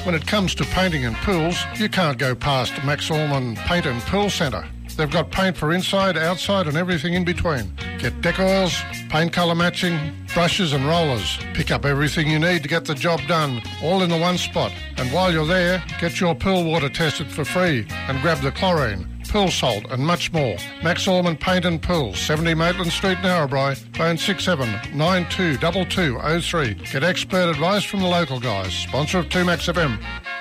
When it comes to painting and pools, you can't go past Max Allman Paint and Pool Centre. They've got paint for inside, outside and everything in between. Get deck oils, paint colour matching, brushes and rollers. Pick up everything you need to get the job done, all in the one spot. And while you're there, get your pool water tested for free and grab the chlorine, pool salt and much more. Max Allman Paint and Pool, 70 Maitland Street, Narrabri. Phone 67922203. Get expert advice from the local guys. Sponsor of 2Max FM.